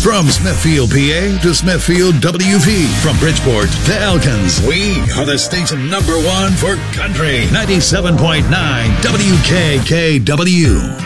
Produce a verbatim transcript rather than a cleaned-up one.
From Smithfield, P A to Smithfield, W V. From Bridgeport to Elkins, we are the state's number one for country. ninety-seven point nine W K K W.